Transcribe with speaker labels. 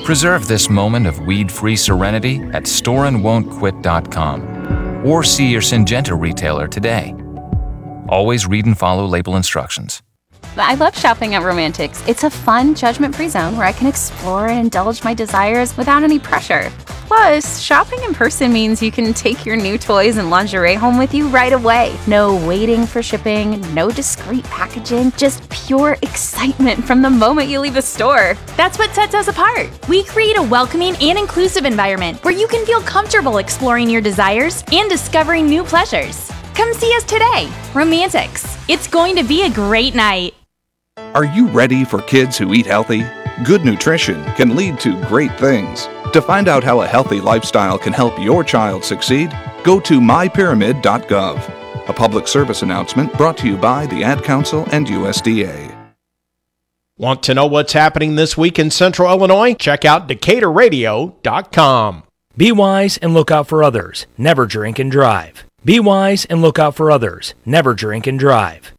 Speaker 1: Preserve this moment of weed-free serenity at storeandwon'tquit.com or see your Syngenta retailer today. Always read and follow label instructions.
Speaker 2: I love shopping at Romantics. It's a fun, judgment-free zone where I can explore and indulge my desires without any pressure. Plus, shopping in person means you can take your new toys and lingerie home with you right away. No waiting for shipping, no discreet packaging, just pure excitement from the moment you leave the store.
Speaker 3: That's what sets us apart. We create a welcoming and inclusive environment where you can feel comfortable exploring your desires and discovering new pleasures. Come see us today. Romantics. It's going to be a great night.
Speaker 4: Are you ready for kids who eat healthy? Good nutrition can lead to great things. To find out how a healthy lifestyle can help your child succeed, go to mypyramid.gov. A public service announcement brought to you by the Ad Council and USDA.
Speaker 5: Want to know what's happening this week in Central Illinois? Check out DecaturRadio.com.
Speaker 6: Be wise and look out for others. Never drink and drive. Be wise and look out for others. Never drink and drive.